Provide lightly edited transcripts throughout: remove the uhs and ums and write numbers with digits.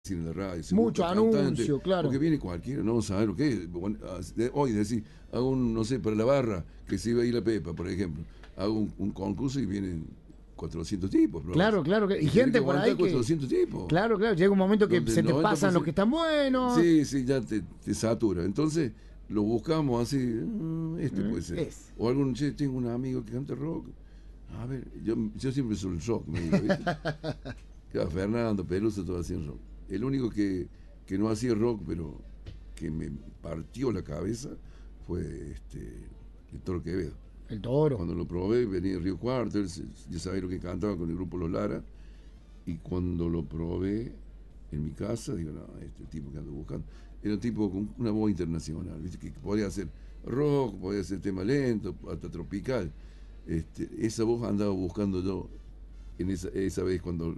en la radio, se Mucho busca cantante, anuncio, claro. porque viene cualquiera, no sabe lo que es. Bueno, hoy decir, hago un, no sé, para la barra, que se iba a ir la Pepa, por ejemplo, hago un concurso y vienen 400 tipos. Bro. Claro, claro. Y gente por ahí que... 400 tipos. Claro, llega un momento que Donde se te 90%... pasan los que están buenos. Sí, sí, ya te satura. Entonces lo buscamos así, puede ser. O algún, che, tengo un amigo que canta rock. A ver, yo siempre soy el rock, me digo, ¿viste? Claro, Fernando, Peluso, todo hacían rock. El único que no hacía rock, pero que me partió la cabeza, fue el Toro Quevedo. El Toro. Cuando lo probé, venía de Río Cuarto, él ya sabía lo que cantaba con el grupo Los Lara, y cuando lo probé en mi casa, digo, no, este tipo que ando buscando, era un tipo con una voz internacional, ¿viste? Que podía hacer rock, podía hacer tema lento, hasta tropical. Esa voz andaba buscando yo en esa vez cuando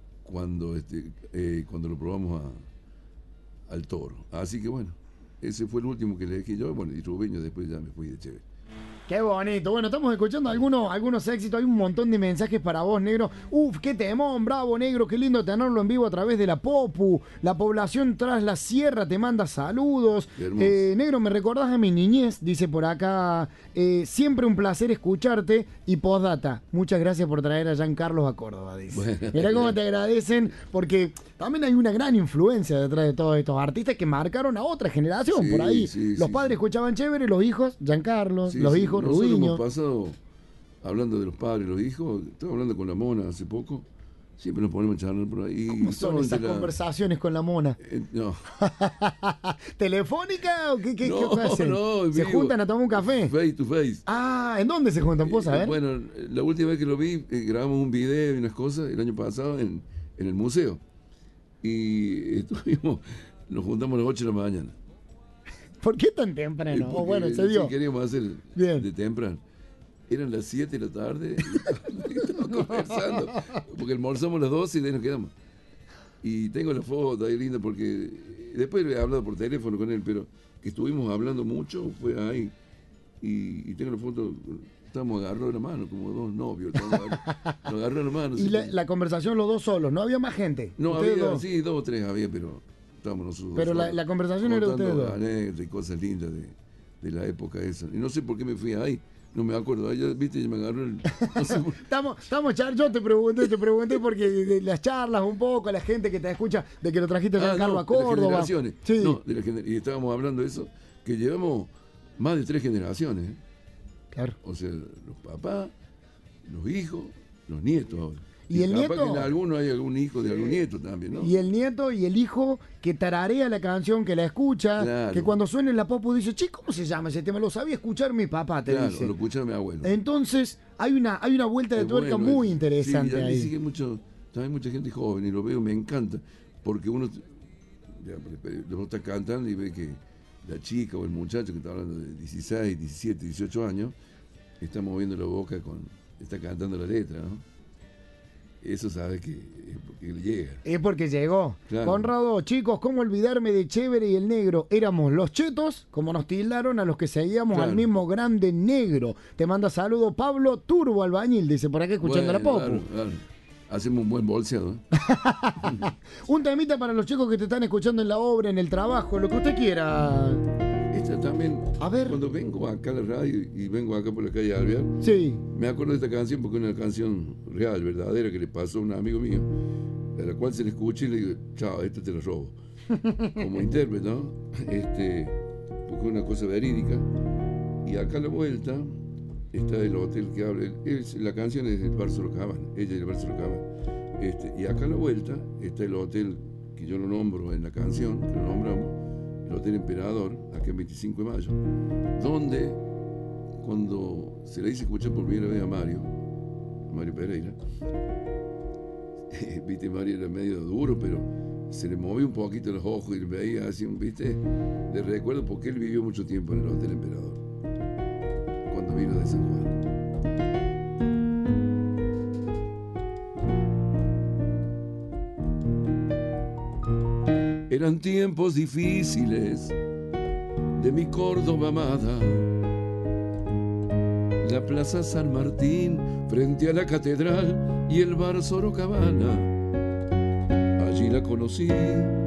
lo probamos al Toro. Así que bueno, ese fue el último que le dejé yo, bueno, y Rubeño después ya me fui de chévere. Qué bonito. Bueno, estamos escuchando algunos éxitos. Hay un montón de mensajes para vos, negro. Uf, qué temón, bravo, negro. Qué lindo tenerlo en vivo a través de la Popu. La población tras la sierra te manda saludos. Negro, me recordás a mi niñez, dice por acá. Siempre un placer escucharte. Y postdata, muchas gracias por traer a Giancarlo a Córdoba, dice. Bueno, mirá cómo te agradecen, porque también hay una gran influencia detrás de todos estos artistas que marcaron a otra generación. Sí, por ahí los padres escuchaban chévere, los hijos, Giancarlo, los hijos, nosotros Rubiño. Hemos pasado, hablando de los padres y los hijos, estaba hablando con la Mona hace poco, siempre nos ponemos a charlar por ahí. ¿Cómo son esas conversaciones con la Mona? No. ¿Telefónica o qué hacen? No, ¿Se juntan a tomar un café? Face to face. Ah, ¿en dónde se juntan? ¿Puedo saber? Bueno, la última vez que lo vi, grabamos un video y unas cosas el año pasado en el museo. Y nos juntamos a las 8 de la mañana. ¿Por qué tan temprano? Bueno, se dio. Sí, queríamos hacer de temprano. Eran las 7 de la tarde y estábamos conversando. Porque almorzamos las 12 y de ahí nos quedamos. Y tengo la foto ahí linda porque después he hablado por teléfono con él, pero que estuvimos hablando mucho fue ahí. Y tengo la foto, estábamos agarrados de la mano, como dos novios. Nos agarraron la mano. Y la conversación los dos solos, ¿no había más gente? No, había, sí, 2 o 3 había, pero estábamos nosotros. Pero la conversación era de ustedes dos. Anécdotas y cosas lindas de la época esa. Y no sé por qué me fui ahí. No me acuerdo, ahí, viste, me agarró el... No sé yo te pregunté porque de las charlas un poco, a la gente que te escucha, de que lo trajiste a Giancarlo a Córdoba. Sí. No, y estábamos hablando de eso, que llevamos más de 3 generaciones. Claro. O sea, los papás, los hijos, los nietos ahora. Y el nieto. Que en alguno hay algún hijo de algún nieto también, ¿no? Y el nieto y el hijo que tararea la canción, que la escucha, claro. Que cuando suena en la Popu dice, che, ¿cómo se llama ese tema? Lo sabía escuchar mi papá, te dice. Claro, lo escuchaba mi abuelo. Entonces, hay una vuelta de tuerca muy interesante ahí. Sí, también mucha gente joven y lo veo, me encanta, porque uno está cantando y ve que la chica o el muchacho que está hablando de 16, 17, 18 años, está moviendo la boca está cantando la letra, ¿no? Eso sabe que es porque le llega. Es porque llegó. Claro. Conrado, chicos, ¿cómo olvidarme de Chévere y el Negro? Éramos los chetos, como nos tildaron a los que seguíamos al mismo grande negro. Te manda saludo Pablo Turbo Albañil, dice por acá escuchando la Popu. Claro. Hacemos un buen bolseado, ¿eh? Un temita para los chicos que te están escuchando en la obra, en el trabajo, lo que usted quiera. Esta también, a ver. Cuando vengo acá a la radio y vengo acá por la calle Alvear, sí, me acuerdo de esta canción porque es una canción real, verdadera, que le pasó a un amigo mío, a la cual se le escucha y le digo, chao, esta te la robo. Como intérprete, ¿no? Porque es una cosa verídica. Y acá a la vuelta está el hotel que habla, la canción es del Bar Sorocabana, ella es del Bar Sorocabana. Y acá a la vuelta está el hotel que yo lo nombro en la canción, que lo nombramos, el Hotel Emperador, acá en 25 de mayo, donde cuando se le dice escuchar por primera vez a Mario Pereira, viste, Mario era medio duro, pero se le movía un poquito los ojos y le veía así, viste, de recuerdo porque él vivió mucho tiempo en el Hotel Emperador, cuando vino de San Juan. Eran tiempos difíciles de mi Córdoba amada, la Plaza San Martín frente a la catedral y el Bar Sorocabana. Allí así la conocí.